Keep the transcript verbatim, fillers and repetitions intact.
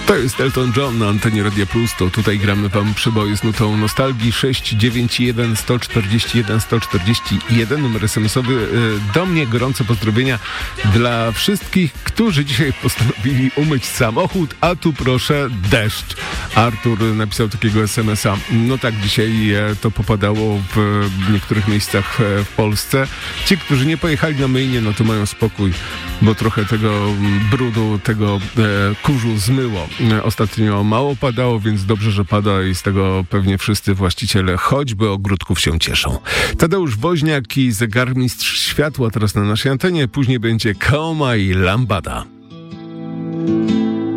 To jest Elton John na antenie Radia Plus, to tutaj gramy wam przeboje z nutą nostalgii. Sześć dziewięć jeden sto czterdzieści jeden sto czterdzieści jeden, numer es em esowy do mnie. Gorące pozdrowienia dla wszystkich, którzy dzisiaj postanowili umyć samochód, a tu proszę deszcz. Artur napisał takiego es em esa. No tak, dzisiaj to popadało w niektórych miejscach w Polsce. Ci, którzy nie pojechali na myjnie, no to mają spokój, bo trochę tego brudu, tego kurzu zmyło. Ostatnio mało padało, więc dobrze, że pada i z tego pewnie wszyscy właściciele choćby ogródków się cieszą. Tadeusz Woźniak i Zegarmistrz Światła teraz na naszej antenie. Później będzie Kaoma i Lambada.